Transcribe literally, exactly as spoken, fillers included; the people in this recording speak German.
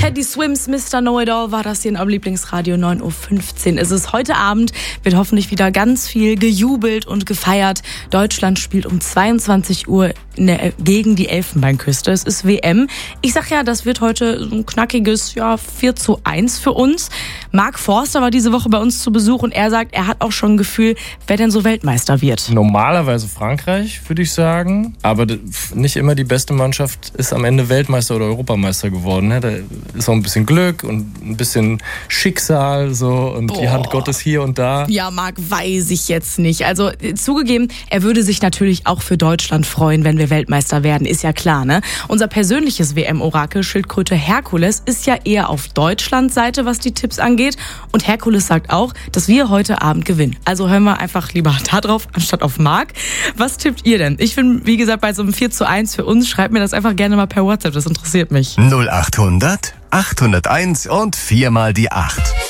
Teddy Swims, Mister Know-It-All war das hier in eurem Lieblingsradio. neun Uhr fünfzehn ist es. Heute Abend wird hoffentlich wieder ganz viel gejubelt und gefeiert. Deutschland spielt um zweiundzwanzig Uhr in der, gegen die Elfenbeinküste. Es ist W M. Ich sag ja, das wird heute so ein knackiges ja, vier zu eins für uns. Marc Forster war diese Woche bei uns zu Besuch und er sagt, er hat auch schon ein Gefühl, wer denn so Weltmeister wird. Normalerweise Frankreich, würde ich sagen. Aber nicht immer die beste Mannschaft ist am Ende Weltmeister oder Europameister geworden. Da ist auch ein bisschen Glück und ein bisschen Schicksal so und Boah. Die Hand Gottes hier und da. Ja, Marc, weiß ich jetzt nicht. Also zugegeben, er würde sich natürlich auch für Deutschland freuen, wenn wir Weltmeister werden, ist ja klar, ne? Unser persönliches W M-Orakel, Schildkröte Herkules, ist ja eher auf Deutschlands Seite, was die Tipps angeht. Und Herkules sagt auch, dass wir heute Abend gewinnen. Also hören wir einfach lieber da drauf, anstatt auf Marc. Was tippt ihr denn? Ich bin, wie gesagt, bei so einem vier zu eins für uns. Schreibt mir das einfach gerne mal per WhatsApp, das interessiert mich. null acht hundert, achthunderteins und viermal die acht.